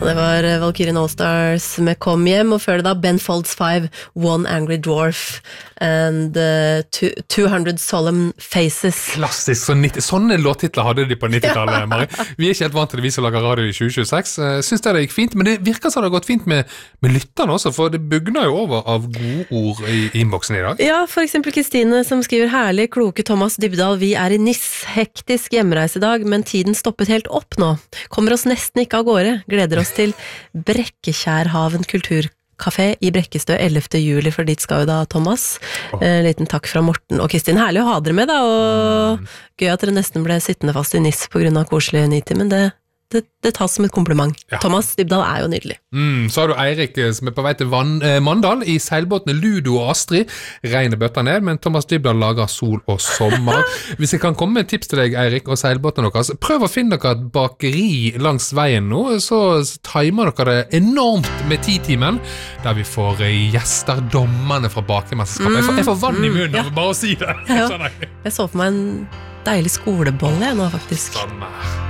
Det var Valkyrien All-Stars med Kom hjem, og før det da Ben Folds 5, One Angry Dwarf and 200 Solemn Faces. Klassisk, sånne låttitler hadde de på 90-tallet, Mari. Vi ikke helt vant til det, vi som lager radio i 2026. Synes det gikk fint, men det virker som det har gått fint med lytterne også, for det bugner jo over av gode ord i innboksen i dag. Ja, for eksempel Kristine som skriver herlig, kloke Thomas Dybdahl, vi i NIS, hektisk hjemreise i dag, men tiden stoppet helt opp nå. Kommer oss nesten ikke av gårde, gleder oss til Brekkekjærhaven kulturkafé i Brekkestø 11. juli, for dit skal jo da Thomas. Liten takk fra Morten og Kristin. Herlig å ha dere med da, og gøy at dere nesten ble sittende fast i NIS på grunn av koselig nitid, men det tas som et kompliment. Ja. Thomas Dybdahl jo nydelig. Så har du Eirik som på vei til Mandal i seilbåtene Ludo og Astrid. Regnet bøtter ned, men Thomas Dybdahl lager sol og sommer. Hvis jeg kan komme med et tips til deg, Eirik, og seilbåtene deres, prøv å finne dere et bakeri langs veien nå, så timer dere det enormt med 10-timen, der vi får gjester, dommerne fra bakemesterskapet. Jeg får vann i munnen av bare å si det. Jeg så for meg en deilig skolebolle nå, faktisk. Samme.